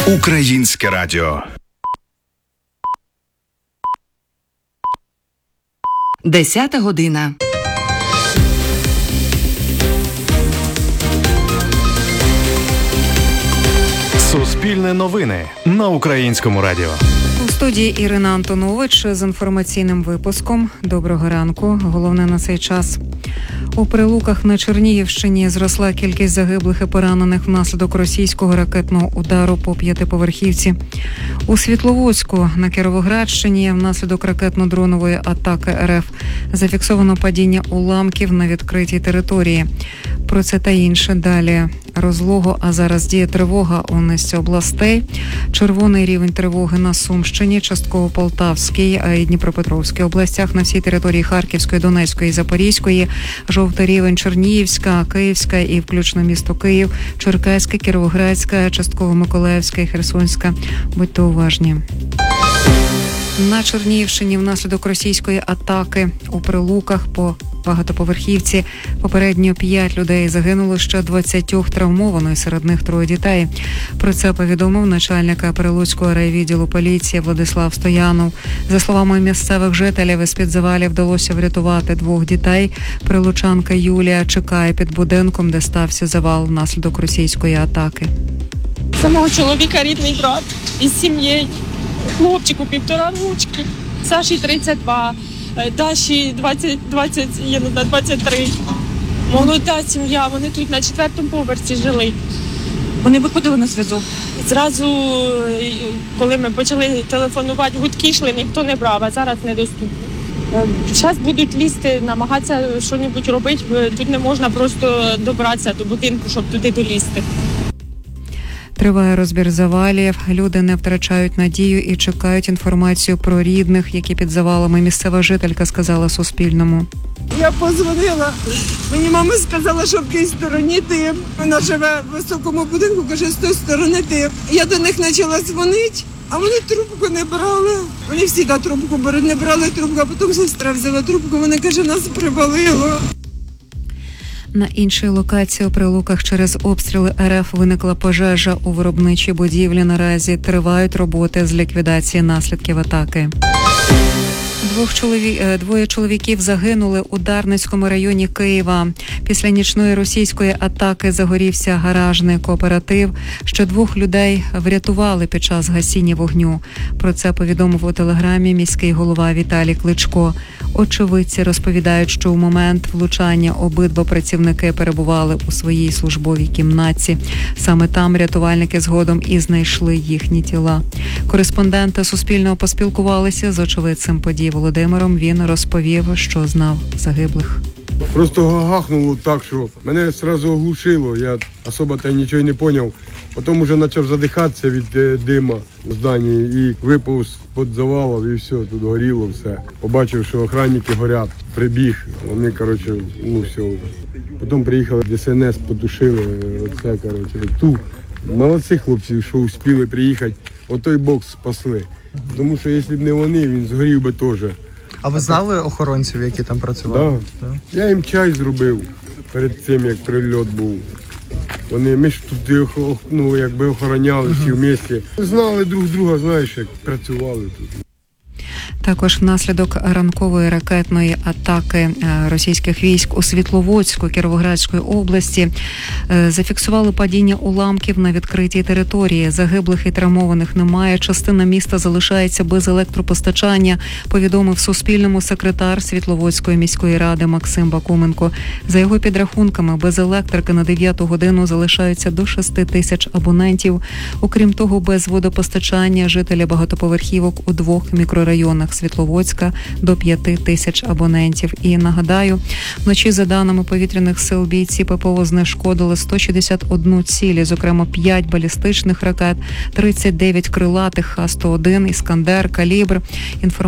Українське радіо. 10 година. Суспільне новини на Українському радіо. У студії Ірина Антонович з інформаційним випуском. Доброго ранку. Головне на цей час. У Прилуках на Чернігівщині зросла кількість загиблих і поранених внаслідок російського ракетного удару по п'ятиповерхівці. У Світловодську на Кіровоградщині внаслідок ракетно-дронової атаки РФ зафіксовано падіння уламків на відкритій території. Про це та інше далі. Розлого, а зараз діє тривога у низці областей. Червоний рівень тривоги на Сумщині, частково Полтавській і Дніпропетровській областях, на всій території Харківської, Донецької і Запорізької. Жовтий рівень Чернігівська, Київська і включно місто Київ, Черкаська, Кіровоградська, частково Миколаївська і Херсонська. Будьте уважні. На Чернігівщині внаслідок російської атаки у Прилуках по багатоповерхівці попередньо 5 людей загинуло, ще 20 травмовано, і серед них 3 дітей. Про це повідомив начальник Прилуцького райвідділу поліції Владислав Стоянов. За словами місцевих жителів, із-під завалів вдалося врятувати 2 дітей. Прилучанка Юлія чекає під будинком, де стався завал внаслідок російської атаки. Самого чоловіка рідний брат із сім'єю. Хлопчику 1,5 рочки, Саші 32, Даші 23. Молода сім'я, вони тут на 4-му поверсі жили. Вони виходили на зв'язок. Зразу, коли ми почали телефонувати, гудки йшли, ніхто не брав, а зараз недоступно. Зараз будуть лізти, намагатися щось робити, тут не можна просто добратися до будинку, щоб туди долізти. Триває розбір завалів. Люди не втрачають надію і чекають інформацію про рідних, які під завалами. Місцева жителька сказала Суспільному. Я подзвонила, мені мама сказала, що в тій стороні тим. Вона живе в високому будинку, каже, з тої сторони тим. Я до них почала дзвонити, а вони трубку не брали. Вони всі трубку беруть, не брали трубку, а потім сестра взяла трубку, вона каже, нас привалило. На іншій локації у Прилуках через обстріли РФ виникла пожежа у виробничій будівлі. Наразі тривають роботи з ліквідації наслідків атаки. 2 чоловіків загинули у Дарницькому районі Києва. Після нічної російської атаки загорівся гаражний кооператив. Ще 2 людей врятували під час гасіння вогню. Про це повідомив у телеграмі міський голова Віталій Кличко. Очевидці розповідають, що у момент влучання обидва працівники перебували у своїй службовій кімнаті. Саме там рятувальники згодом і знайшли їхні тіла. Кореспонденти Суспільного поспілкувалися з очевидцем подій Володимиром. Він розповів, що знав загиблих. Просто гахнуло так, що мене одразу оглушило, я особо нічого не зрозумів. Потім вже почав задихатися від дима в зданні і випав з-під завалів і все, тут горіло все. Побачив, що охранники горять, прибіг, вони, все. Потім приїхали ДСНС, потушили, ту. Молодці хлопці, що встигли приїхати, отой бокс спасли. Тому що якщо б не вони, він згорів би теж. А ви знали охоронців, які там працювали? Так. Я їм чай зробив перед тим, як прильот був. Ми ж тут охороняли всі вместе. Знали друг друга, знаєш, як працювали тут. Також внаслідок ранкової ракетної атаки російських військ у Світловодську Кіровоградської області зафіксували падіння уламків на відкритій території. Загиблих і травмованих немає. Частина міста залишається без електропостачання, повідомив Суспільному секретар Світловодської міської ради Максим Бакуменко. За його підрахунками, без електрики на 9-ту годину залишаються до 6 тисяч абонентів. Окрім того, без водопостачання жителі багатоповерхівок у 2 мікрорайонах Світловодська до 5 тисяч абонентів. І нагадаю, вночі, за даними повітряних сил, бійці ППО знешкодили 161 цілі, зокрема 5 балістичних ракет, 39 крилатих Х-101, Іскандер, Калібр.